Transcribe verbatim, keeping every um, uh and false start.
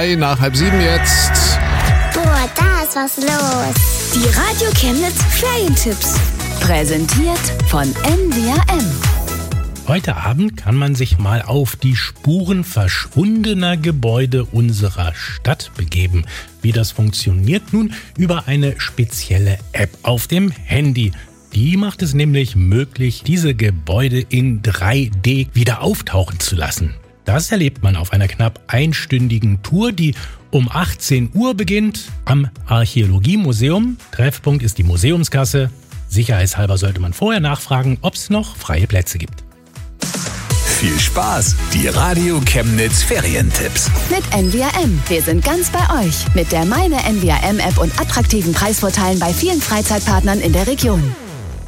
drei nach halb sieben jetzt. Boah, da ist was los. Die Radio Chemnitz Ferientipps. Präsentiert von N V R M. Heute Abend kann man sich mal auf die Spuren verschwundener Gebäude unserer Stadt begeben. Wie das funktioniert? Nun über eine spezielle App auf dem Handy. Die macht es nämlich möglich, diese Gebäude in drei D wieder auftauchen zu lassen. Das erlebt man auf einer knapp einstündigen Tour, die um achtzehn Uhr beginnt am Archäologiemuseum. Treffpunkt ist die Museumskasse. Sicherheitshalber sollte man vorher nachfragen, ob es noch freie Plätze gibt. Viel Spaß, die Radio Chemnitz Ferientipps. Mit N V R M. Wir sind ganz bei euch. Mit der Meine N V R M App und attraktiven Preisvorteilen bei vielen Freizeitpartnern in der Region.